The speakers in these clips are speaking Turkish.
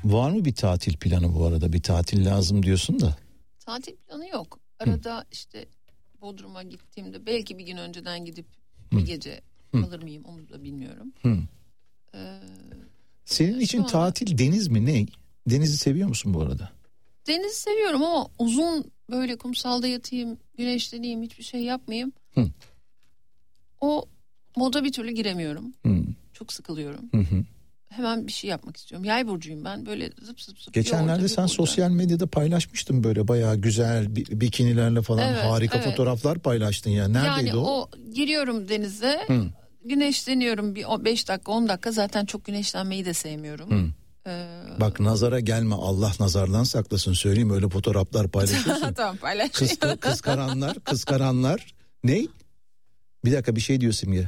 Var mı bir tatil planı bu arada? Bir tatil lazım diyorsun da. Tatil planı yok. Arada işte Bodrum'a gittiğimde belki bir gün önceden gidip bir gece kalır mıyım onu da bilmiyorum. Senin için tatil deniz mi ne? Denizi seviyor musun bu arada? Denizi seviyorum ama uzun böyle kumsalda yatayım, güneşleneyim, hiçbir şey yapmayayım. O moda bir türlü giremiyorum. Çok sıkılıyorum. Hemen bir şey yapmak istiyorum. Yay burcuyum ben, böyle zıp zıp zıp. Geçenlerde sen sosyal medyada paylaşmıştın böyle bayağı güzel bikinilerle falan, harika fotoğraflar paylaştın ya. Neredeydi yani o giriyorum denize, güneşleniyorum bir 5 dakika 10 dakika, zaten çok güneşlenmeyi de sevmiyorum. Bak nazara gelme, Allah nazardan saklasın, söyleyeyim, öyle fotoğraflar paylaşıyorsun. Tamam, paylaş. Kıskananlar ne? Bir dakika, bir şey diyor Simge.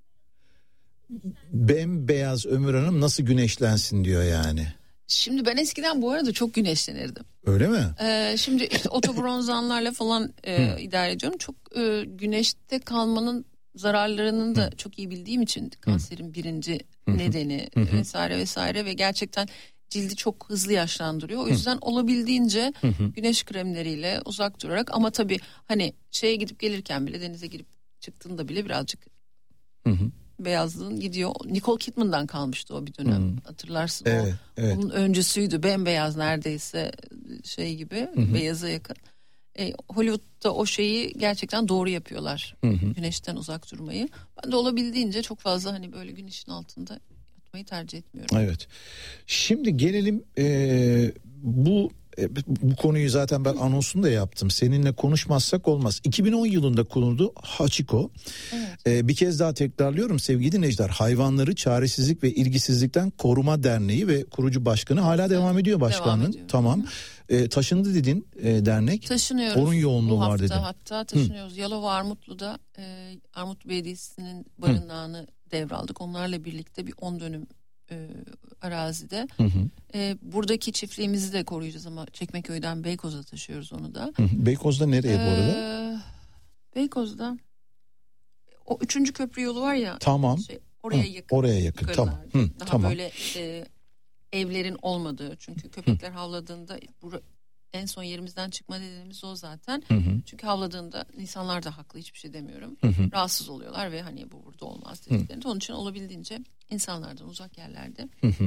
Bembeyaz Ömür Hanım nasıl güneşlensin diyor yani. Şimdi ben eskiden bu arada çok güneşlenirdim. Öyle mi? Şimdi işte otobronzanlarla falan idare ediyorum. Çok güneşte kalmanın zararlarını da çok iyi bildiğim için, kanserin birinci nedeni vesaire vesaire ve gerçekten cildi çok hızlı yaşlandırıyor. O yüzden olabildiğince güneş kremleriyle uzak durarak, ama tabii hani şeye gidip gelirken bile, denize girip çıktığında bile birazcık beyazlığın gidiyor. Nicole Kidman'dan kalmıştı o bir dönem. Hatırlarsın, evet. Onun öncüsüydü. Bembeyaz neredeyse, şey gibi, beyaza yakın. Hollywood'da o şeyi gerçekten doğru yapıyorlar. Güneşten uzak durmayı. Ben de olabildiğince çok fazla hani böyle güneşin altında yatmayı tercih etmiyorum. Evet. Şimdi gelelim bu konuyu zaten ben anonsunu da yaptım. Seninle konuşmazsak olmaz. 2010 yılında kuruldu Hachiko. Evet. Bir kez daha tekrarlıyorum sevgili dinleyiciler. Hayvanları Çaresizlik ve İlgisizlikten Koruma Derneği ve kurucu başkanı hala devam ediyor başkanlığın. Tamam. Taşındı dedin dernek. Taşınıyoruz. Onun yoğunluğu var dedin. Hatta taşınıyoruz. Yalova Armutlu'da Armutlu Belediyesi'nin barınağını devraldık. Onlarla birlikte bir 10 dönüm arazide. Buradaki çiftliğimizi de koruyacağız ama Çekmeköy'den Beykoz'a taşıyoruz onu da. Beykoz'da nereye bu arada? Beykoz'da o 3. köprü yolu var ya. Tamam. Oraya yakın. Oraya yakın. Tamam. Daha tamam. böyle evlerin olmadığı, çünkü köpekler havladığında en son yerimizden çıkma nedenimiz o zaten. Çünkü havladığında insanlar da haklı, hiçbir şey demiyorum. Rahatsız oluyorlar ve hani bu burada olmaz dediklerinde. Onun için olabildiğince insanlardan uzak yerlerde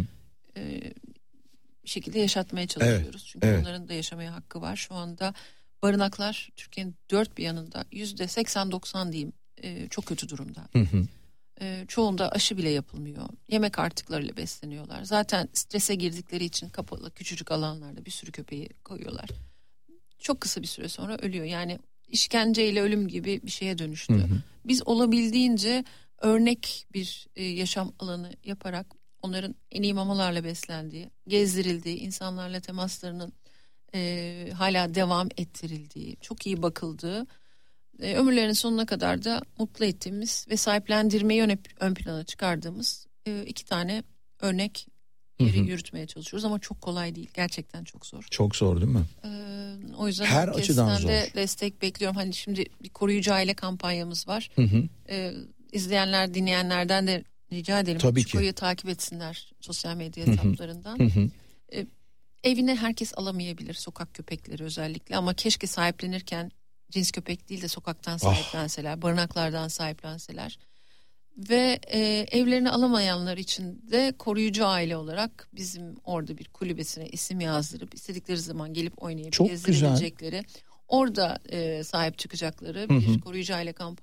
bir şekilde yaşatmaya çalışıyoruz. Evet, çünkü onların da yaşamaya hakkı var. Şu anda barınaklar Türkiye'nin dört bir yanında %80-90 diyeyim çok kötü durumda. Çoğunda aşı bile yapılmıyor. Yemek artıklarıyla besleniyorlar. Zaten strese girdikleri için kapalı küçücük alanlarda bir sürü köpeği koyuyorlar. Çok kısa bir süre sonra ölüyor. Yani işkenceyle ölüm gibi bir şeye dönüştü. Biz olabildiğince örnek bir yaşam alanı yaparak onların en iyi mamalarla beslendiği, gezdirildiği, insanlarla temaslarının hala devam ettirildiği, çok iyi bakıldığı, ömürlerinin sonuna kadar da mutlu ettiğimiz ve sahiplendirmeyi ön plana çıkardığımız 2 tane örnek yeri yürütmeye çalışıyoruz ama çok kolay değil, gerçekten çok zor. Çok zor değil mi? O yüzden her açıdan zor. De destek bekliyorum. Hani şimdi bir koruyucu aile kampanyamız var. İzleyenler, dinleyenlerden de rica edelim. Tabii Hachiko'yu takip etsinler sosyal medya hesaplarından. Evine herkes alamayabilir, sokak köpekleri özellikle, ama keşke sahiplenirken cins köpek değil de sokaktan sahiplenseler, barınaklardan sahiplenseler. Ve evlerini alamayanlar için de koruyucu aile olarak bizim orada bir kulübesine isim yazdırıp istedikleri zaman gelip oynayıp gezdirebilecekleri, orada sahip çıkacakları bir koruyucu aile kampanyası